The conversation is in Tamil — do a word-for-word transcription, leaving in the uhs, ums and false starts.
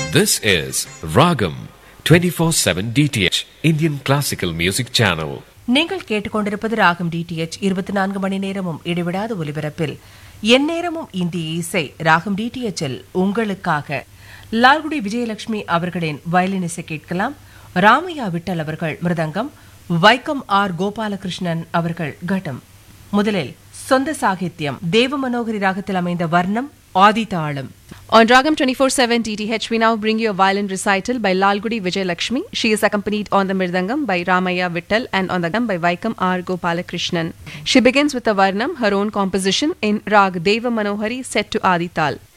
This is Ragam twenty-four seven D T H Indian Classical Music Channel. நீங்கள் கேட்டுக்கொண்டிருப்பது ராகம் டிடிஎச் இருபத்தி நான்கு மணி நேரமும் இடைவிடாத ஒலிபரப்பில் எந்நேரமும் இந்திய இசை ராகம் டிடிஎச்சில் உங்களுக்காக லால்குடி விஜயலட்சுமி அவர்களின் வயலின் இசை கேட்கலாம். ராமையா விட்டல் அவர்கள் மிருதங்கம், வைக்கம் ஆர் கோபாலகிருஷ்ணன் அவர்கள் கட்டம். முதலில் சொந்த சாகித்யம் தேவ மனோகரி ராகத்தில் அமைந்த வர்ணம் ஆதி தாளம். On Ragam twenty-four seven D T H, we now bring you a violin recital by Lalgudi Vijayalakshmi. She is accompanied on the mirdangam by Ramaya Vittal and on the gam by Vaikam R. Gopalakrishnan. She begins with a varnam, her own composition, in Rag Deva Manohari set to Adi Tal.